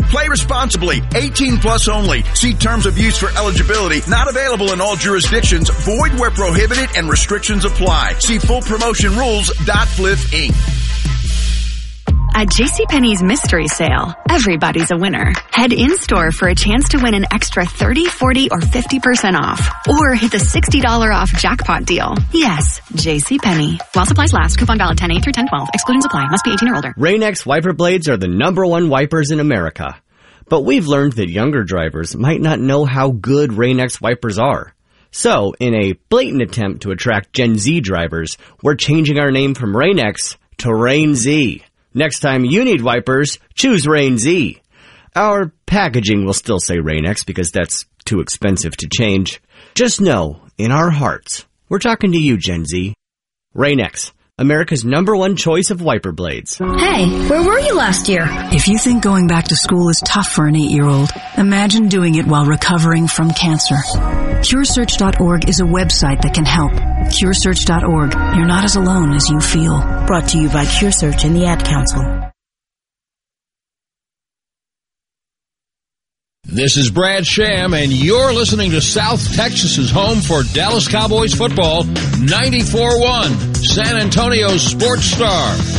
Play responsibly. 18 plus only. See terms of use for eligibility. Not available in all jurisdictions. Void where prohibited and restrictions apply. See full promotion rules.flif Inc. At JCPenney's Mystery Sale, everybody's a winner. Head in-store for a chance to win an extra 30, 40, or 50% off. Or hit the $60 off jackpot deal. Yes, JCPenney. While supplies last, coupon valid 10/8 through 10/12. Exclusions apply. Must be 18 or older. Rain-X wiper blades are the #1 wipers in America. But we've learned that younger drivers might not know how good Rain-X wipers are. So, in a blatant attempt to attract Gen Z drivers, we're changing our name from Rain-X to Rain Z. Next time you need wipers, choose Rain Z. Our packaging will still say Rain-X because that's too expensive to change. Just know, in our hearts, we're talking to you, Gen Z. Rain-X, America's #1 choice of wiper blades. Hey, where were you last year? If you think going back to school is tough for an 8-year-old, imagine doing it while recovering from cancer. CureSearch.org is a website that can help. CureSearch.org. You're not as alone as you feel. Brought to you by CureSearch and the Ad Council. This is Brad Sham, and you're listening to South Texas's home for Dallas Cowboys football, 94.1, San Antonio's sports star.